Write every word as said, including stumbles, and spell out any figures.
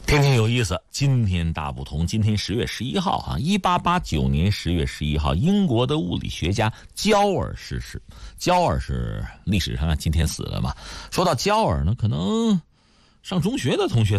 天天有意思，今天大不同。今天十月十一号哈，一八八九年十月十一号，英国的物理学家焦耳逝世。焦耳是历史上今天死了嘛？说到焦耳呢，可能上中学的同学